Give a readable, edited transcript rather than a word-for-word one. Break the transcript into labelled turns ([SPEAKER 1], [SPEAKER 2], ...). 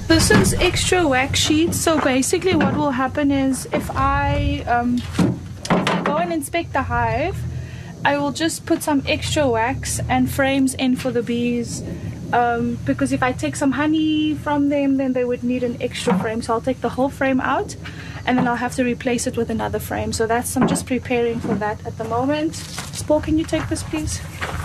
[SPEAKER 1] This is extra wax sheet. So basically what will happen is if I go and inspect the hive, I will just put some extra wax and frames in for the bees, because if I take some honey from them, then they would need an extra frame. So I'll take the whole frame out and then I'll have to replace it with another frame. So I'm just preparing for that at the moment. Paul, can you take this please?